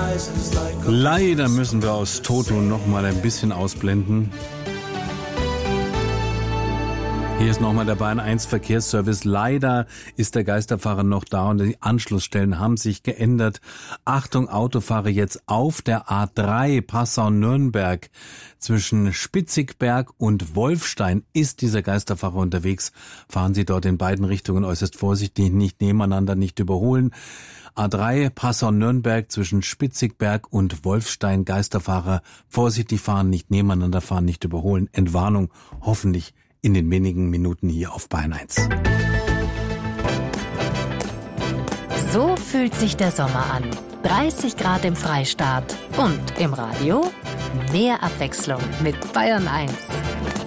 Leider müssen wir aus Toto noch mal ein bisschen ausblenden. Hier ist nochmal der Bayern 1 Verkehrsservice. Leider ist der Geisterfahrer noch da und die Anschlussstellen haben sich geändert. Achtung, Autofahrer, jetzt auf der A3 Passau-Nürnberg zwischen Spitzigberg und Wolfstein ist dieser Geisterfahrer unterwegs. Fahren Sie dort in beiden Richtungen äußerst vorsichtig, nicht nebeneinander, nicht überholen. A3 Passau-Nürnberg zwischen Spitzigberg und Wolfstein, Geisterfahrer vorsichtig fahren, nicht nebeneinander fahren, nicht überholen. Entwarnung hoffentlich in den wenigen Minuten hier auf Bayern 1. So fühlt sich der Sommer an. 30 Grad im Freistaat und im Radio mehr Abwechslung mit Bayern 1.